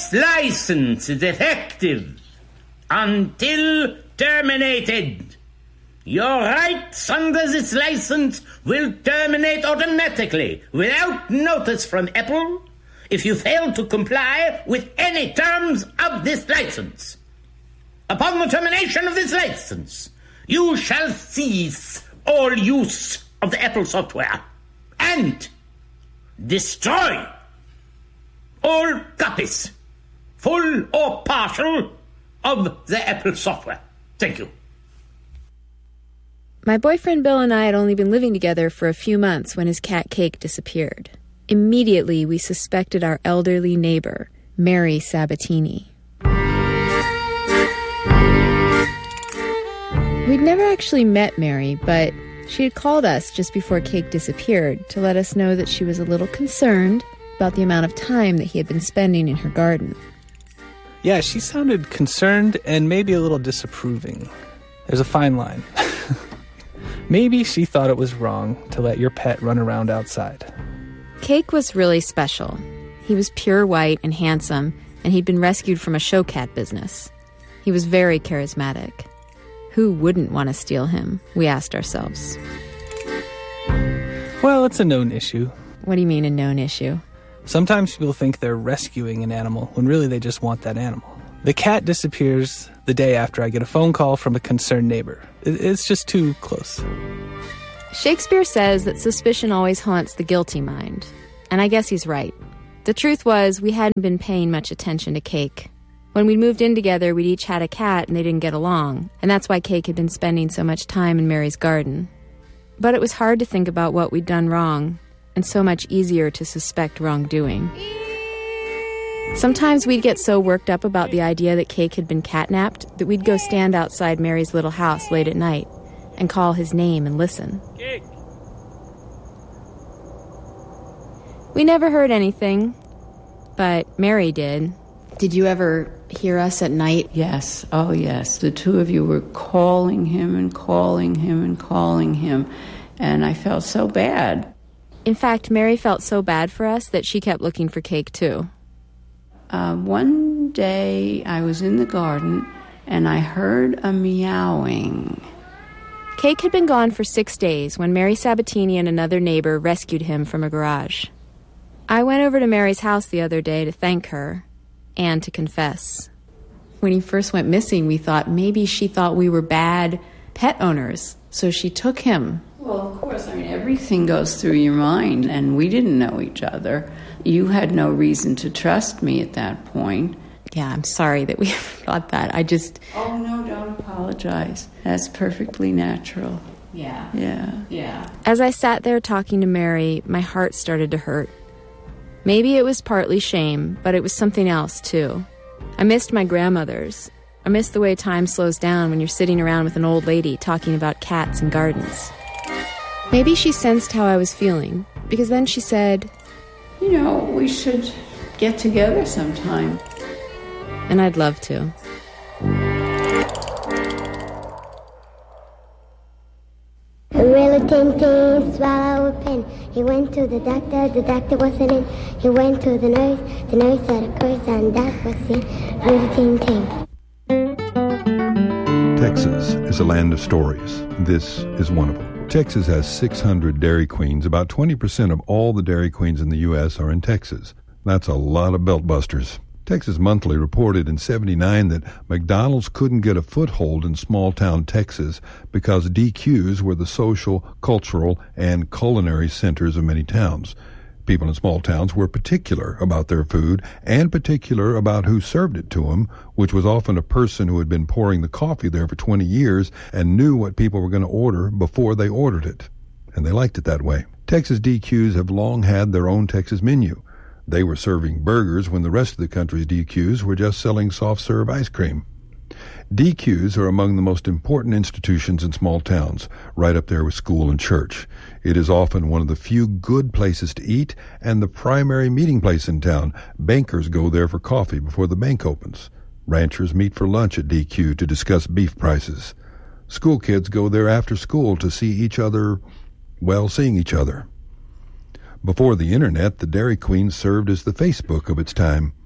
This license is effective until terminated. Your rights under this license will terminate automatically without notice from Apple if you fail to comply with any terms of this license. Upon the termination of this license, you shall cease all use of the Apple software and destroy all copies, full or partial, of the Apple software. Thank you. My boyfriend Bill and I had only been living together for a few months when his cat Cake disappeared. Immediately, we suspected our elderly neighbor, Mary Sabatini. We'd never actually met Mary, but she had called us just before Cake disappeared to let us know that she was a little concerned about the amount of time that he had been spending in her garden. Yeah, she sounded concerned and maybe a little disapproving. There's a fine line. Maybe she thought it was wrong to let your pet run around outside. Cake was really special. He was pure white and handsome, and he'd been rescued from a show cat business. He was very charismatic. Who wouldn't want to steal him, we asked ourselves. Well, it's a known issue. What do you mean, a known issue? Sometimes people think they're rescuing an animal when really they just want that animal. The cat disappears the day after I get a phone call from a concerned neighbor. It's just too close. Shakespeare says that suspicion always haunts the guilty mind. And I guess he's right. The truth was, we hadn't been paying much attention to Cake. When we moved in together, we'd each had a cat and they didn't get along. And that's why Cake had been spending so much time in Mary's garden. But it was hard to think about what we'd done wrong, and so much easier to suspect wrongdoing. Sometimes we'd get so worked up about the idea that Cake had been catnapped that we'd go stand outside Mary's little house late at night and call his name and listen. Cake. We never heard anything, but Mary did. Did you ever hear us at night? Yes. Oh, yes. The two of you were calling him and calling him and calling him, and I felt so bad. In fact, Mary felt so bad for us that she kept looking for Cake, too. One day I was in the garden and I heard a meowing. Cake had been gone for 6 days when Mary Sabatini and another neighbor rescued him from a garage. I went over to Mary's house the other day to thank her and to confess. When he first went missing, we thought maybe she thought we were bad pet owners, so she took him. Well, of course, everything goes through your mind, and we didn't know each other. You had no reason to trust me at that point. Yeah, I'm sorry that we thought that. Oh, no, don't apologize. That's perfectly natural. Yeah. As I sat there talking to Mary, my heart started to hurt. Maybe it was partly shame, but it was something else, too. I missed my grandmothers. I missed the way time slows down when you're sitting around with an old lady talking about cats and gardens. Maybe she sensed how I was feeling, because then she said, "You know, we should get together sometime." And I'd love to. A really tin swallow a pin. He went to the doctor wasn't in. He went to the nurse had a curse, and that was it. Really tin. Texas is a land of stories. This is one of them. Texas has 600 Dairy Queens. About 20% of all the Dairy Queens in the U.S. are in Texas. That's a lot of belt busters. Texas Monthly reported in '79 that McDonald's couldn't get a foothold in small-town Texas because DQs were the social, cultural, and culinary centers of many towns. People in small towns were particular about their food and particular about who served it to them, which was often a person who had been pouring the coffee there for 20 years and knew what people were going to order before they ordered it. And they liked it that way. Texas DQs have long had their own Texas menu. They were serving burgers when the rest of the country's DQs were just selling soft-serve ice cream. DQs are among the most important institutions in small towns, right up there with school and church. It is often one of the few good places to eat and the primary meeting place in town. Bankers go there for coffee before the bank opens. Ranchers meet for lunch at DQ to discuss beef prices. School kids go there after school to see each other, seeing each other. Before the internet, the Dairy Queen served as the Facebook of its time.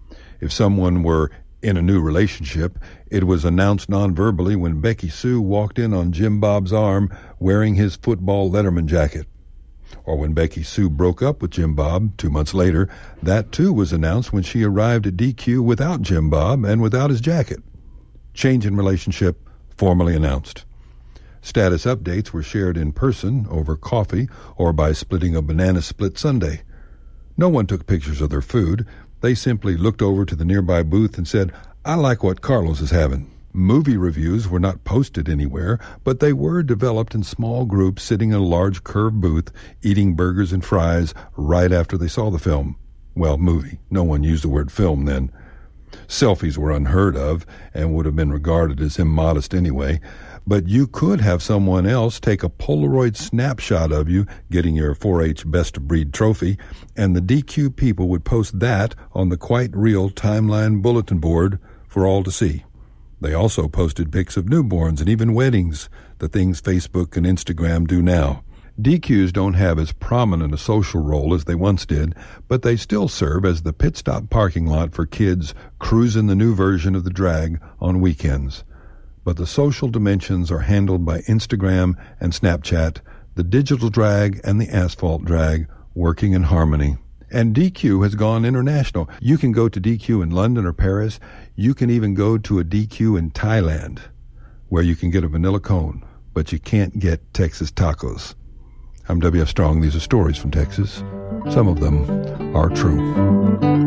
If someone were in a new relationship, it was announced non-verbally when Becky Sue walked in on Jim Bob's arm wearing his football Letterman jacket. Or when Becky Sue broke up with Jim Bob 2 months later, that too was announced when she arrived at DQ without Jim Bob and without his jacket. Change in relationship formally announced. Status updates were shared in person, over coffee, or by splitting a banana split sundae. No one took pictures of their food. They simply looked over to the nearby booth and said, "I like what Carlos is having." Movie reviews were not posted anywhere, but they were developed in small groups sitting in a large curved booth, eating burgers and fries right after they saw the film. Well, movie. No one used the word film then. Selfies were unheard of and would have been regarded as immodest anyway, but you could have someone else take a Polaroid snapshot of you getting your 4-H Best of Breed trophy, and the DQ people would post that on the Quite Real timeline bulletin board for all to see. They also posted pics of newborns and even weddings, the things Facebook and Instagram do now. DQs don't have as prominent a social role as they once did, but they still serve as the pit stop parking lot for kids cruising the new version of the drag on weekends. But the social dimensions are handled by Instagram and Snapchat, the digital drag and the asphalt drag working in harmony. And DQ has gone international. You can go to DQ in London or Paris. You can even go to a DQ in Thailand, where you can get a vanilla cone, but you can't get Texas tacos. I'm W.F. Strong. These are stories from Texas. Some of them are true.